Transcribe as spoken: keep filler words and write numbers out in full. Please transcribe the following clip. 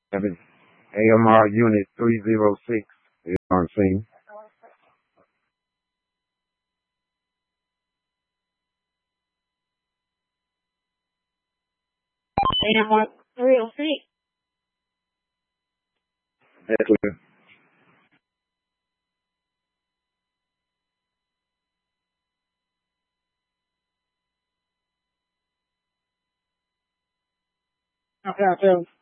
Having A M R Unit three oh six is on scene. A M R three oh six. That's clear. Okay, okay.